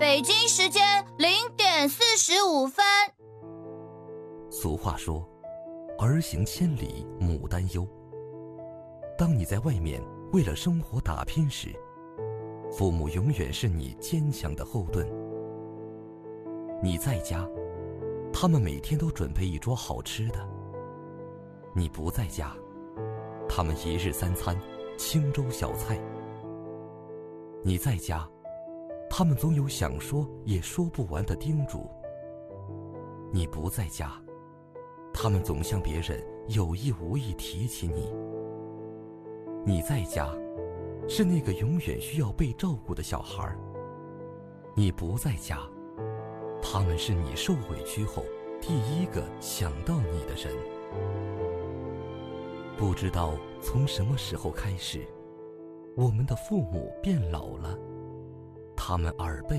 北京时间0点45分。 俗话说，儿行千里母担忧。当你在外面为了生活打拼时，父母永远是你坚强的后盾。你在家，他们每天都准备一桌好吃的；你不在家，他们一日三餐清粥小菜。你在家，他们总有想说也说不完的叮嘱；你不在家，他们总向别人有意无意提起你。你在家，是那个永远需要被照顾的小孩；你不在家，他们是你受委屈后第一个想到你的人。不知道从什么时候开始，我们的父母变老了，他们耳背